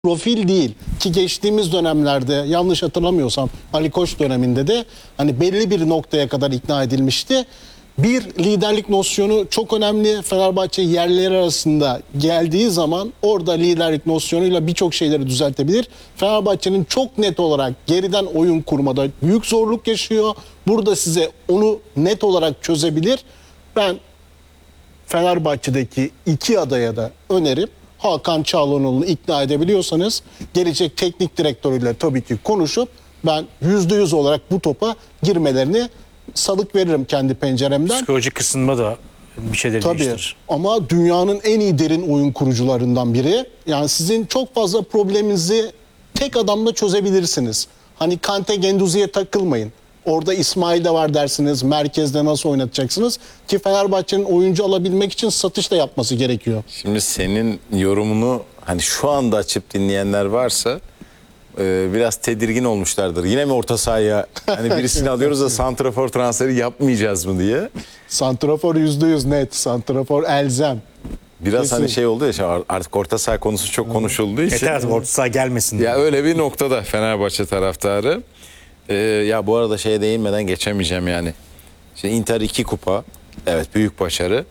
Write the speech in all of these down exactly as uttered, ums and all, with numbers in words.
profil değil ki geçtiğimiz dönemlerde yanlış hatırlamıyorsam Ali Koç döneminde de hani belli bir noktaya kadar ikna edilmişti. Bir liderlik nosyonu çok önemli. Fenerbahçe yerleri arasında geldiği zaman orada liderlik nosyonuyla birçok şeyleri düzeltebilir. Fenerbahçe'nin çok net olarak geriden oyun kurmada büyük zorluk yaşıyor. Burada size onu net olarak çözebilir. Ben Fenerbahçe'deki iki adaya da önerim. Hakan Çalhanoğlu'nu ikna edebiliyorsanız gelecek teknik direktörüyle tabii ki konuşup ben yüzde yüz olarak bu topa girmelerini salık veririm kendi penceremden. Psikolojik kısmında da bir şeyler Tabii değiştirir. ama dünyanın en iyi derin oyun kurucularından biri. Yani sizin çok fazla probleminizi tek adamla çözebilirsiniz. Hani Kante Genduzi'ye takılmayın. Orada İsmail de var dersiniz. Merkezde nasıl oynatacaksınız? Ki Fenerbahçe'nin oyuncu alabilmek için satış da yapması gerekiyor. Şimdi senin yorumunu hani şu anda açıp dinleyenler varsa e, biraz tedirgin olmuşlardır. Yine mi orta sahaya hani birisini alıyoruz da santrafor transferi yapmayacağız mı diye. Santrafor yüzde yüz net. Santrafor elzem. Biraz Kesin. hani şey oldu ya şimdi artık orta saha konusu çok konuşulduğu için. Yeter artık orta saha gelmesin. Ya öyle bir noktada Fenerbahçe taraftarı. Ee, ya bu arada şeye değinmeden geçemeyeceğim yani. Şimdi Inter iki kupa. Evet büyük başarı.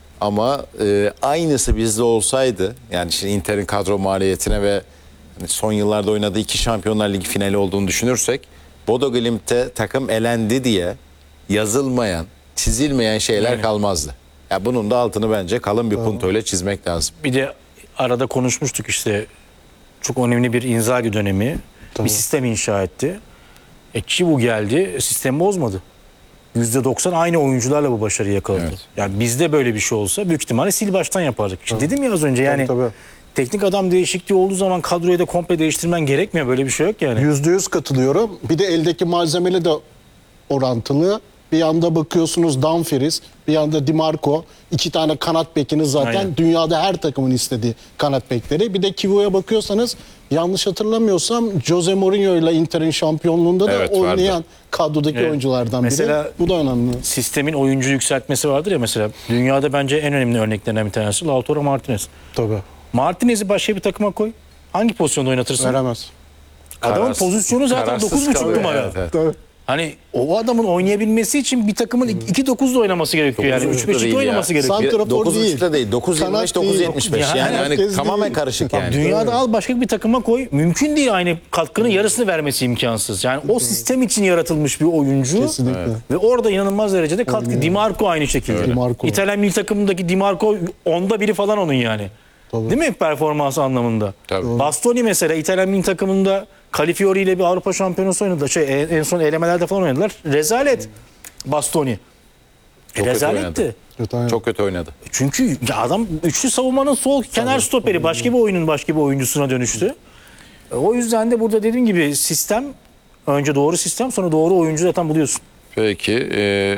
Ama e, aynısı bizde olsaydı yani şimdi Inter'in kadro maliyetine ve hani son yıllarda oynadığı iki Şampiyonlar Ligi finali olduğunu düşünürsek Bodo Glimt'te takım elendi diye yazılmayan, çizilmeyen şeyler Yani. kalmazdı. Ya bunun da altını bence kalın bir puntoyla çizmek lazım. Bir de arada konuşmuştuk işte çok önemli bir Inzaghi dönemi. Tabii. Bir sistem inşa etti. E Çivu geldi, sistemi bozmadı. yüzde doksan aynı oyuncularla bu başarıyı yakaladı. Evet. Yani bizde böyle bir şey olsa büyük ihtimalle sil baştan yapardık. İşte dedim ya az önce yani Tabii, tabii. teknik adam değişikliği olduğu zaman kadroyu da komple değiştirmen gerekmiyor. Böyle bir şey yok yani. Yüzde yüz katılıyorum. Bir de eldeki malzemeli de orantılı. Bir yanda bakıyorsunuz Dumfries, bir yanda Di Marco. İki tane kanat bekiniz zaten Aynen. dünyada her takımın istediği kanat bekleri. Bir de Kivu'ya bakıyorsanız yanlış hatırlamıyorsam Jose Mourinho ile Inter'in şampiyonluğunda da Evet, vardı. oynayan kadrodaki Evet. oyunculardan Mesela- biri. Bu da önemli. Sistemin oyuncu yükseltmesi vardır ya mesela. Dünyada bence en önemli örneklerinden bir tanesi Lautaro Martinez. Tabii. Martinez'i başka bir takıma koy. Hangi pozisyonda oynatırsın? Veremez. Adamın Kararsız- pozisyonu zaten kararsız dokuz buçuk kalıyor. numara. Evet, evet. Tabii. Hani o adamın oynayabilmesi için bir takımın iki dokuzda oynaması gerekiyor. Yani dokuz üç buçukta beş değil oynaması ya. gerekiyor. Sant- Santrafor dokuz değil. buçukta değil. dokuz yirmi beş, Kanat dokuz değil. yetmiş beş. Yani Yani, hani herkes tamamen değil. karışık Bak, yani. dünyada al başka bir takıma koy. Mümkün değil aynı katkının yarısını vermesi imkansız. Yani o sistem için yaratılmış bir oyuncu. Kesinlikle. Ve orada inanılmaz derecede katkı. Di Marco aynı şekilde. Di Marco. İtalyan milli takımındaki Di Marco onda biri falan onun yani. Tabii. Değil mi performans anlamında? Tabii. Bastoni mesela İtalyan milli takımında Calafiori ile bir Avrupa Şampiyonası oynadılar. Şey, en son elemelerde falan oynadılar. Rezalet Bastoni. E, Çok kötü rezaletti. oynadı. Kötü Çok kötü oynadı. Çünkü ya adam üçlü savunmanın sol kenar stoperi başka bir oyunun başka bir oyuncusuna dönüştü. E, O yüzden de burada dediğim gibi sistem önce doğru sistem sonra doğru oyuncu zaten buluyorsun. Peki. e,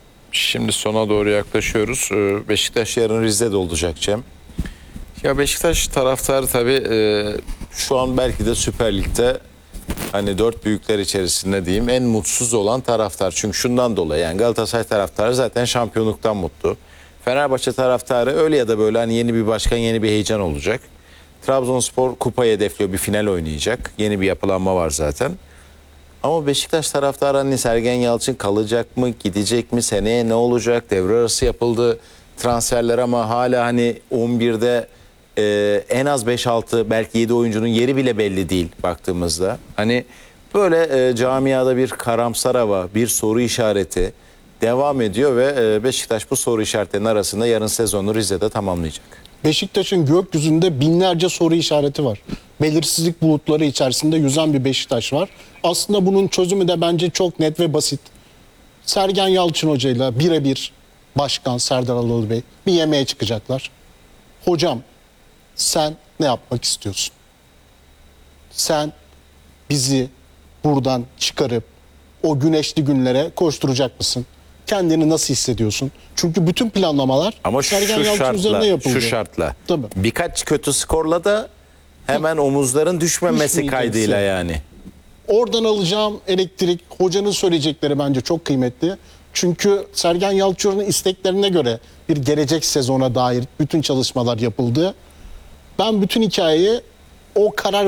şimdi sona doğru yaklaşıyoruz. E, Beşiktaş yarın Rize'de olacak Cem. Ya Beşiktaş taraftarı tabii e, şu an belki de Süper Lig'de hani dört büyükler içerisinde diyeyim en mutsuz olan taraftar. Çünkü şundan dolayı yani Galatasaray taraftarı zaten şampiyonluktan mutlu. Fenerbahçe taraftarı öyle ya da böyle hani yeni bir başkan yeni bir heyecan olacak. Trabzonspor kupayı hedefliyor bir final oynayacak. Yeni bir yapılanma var zaten. Ama Beşiktaş taraftarı hani Sergen Yalçın kalacak mı, gidecek mi, seneye ne olacak? Devre arası yapıldı transferler ama hala hani on birde e, en az beş altı belki yedi oyuncunun yeri bile belli değil baktığımızda. Hani böyle e, camiada bir karamsar hava, bir soru işareti devam ediyor ve e, Beşiktaş bu soru işaretlerinin arasında yarın sezonu Rize'de tamamlayacak. Beşiktaş'ın gökyüzünde binlerce soru işareti var. Belirsizlik bulutları içerisinde yüzen bir Beşiktaş var. Aslında bunun çözümü de bence çok net ve basit. Sergen Yalçın hocayla birebir başkan Serdar Adalı Bey bir yemeğe çıkacaklar. Hocam sen ne yapmak istiyorsun? Sen bizi buradan çıkarıp o güneşli günlere koşturacak mısın? Kendini nasıl hissediyorsun? Çünkü bütün planlamalar Ama Sergen şu Yalçın üzerine şartla, yapıldı. şu şartla Tabii. birkaç kötü skorla da hemen omuzların düşmemesi Düşmeyeceksin. kaydıyla yani. Oradan alacağım elektrik, hocanın söyleyecekleri bence çok kıymetli. Çünkü Sergen Yalçın'ın isteklerine göre bir gelecek sezona dair bütün çalışmalar yapıldı. Ben bütün hikayeyi o karar